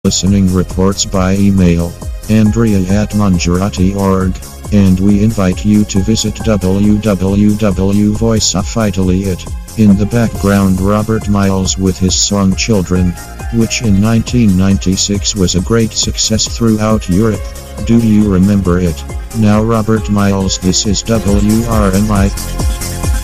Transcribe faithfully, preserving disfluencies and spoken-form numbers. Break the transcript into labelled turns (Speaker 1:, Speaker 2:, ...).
Speaker 1: listening reports by email, Andrea at manjarati dot org, and we invite you to visit w w w dot voice of italy dot it. In the background, Robert Miles with his song Children, which in nineteen ninety-six was a great success throughout Europe. Do you remember it? Now Robert Miles, this is W R M I.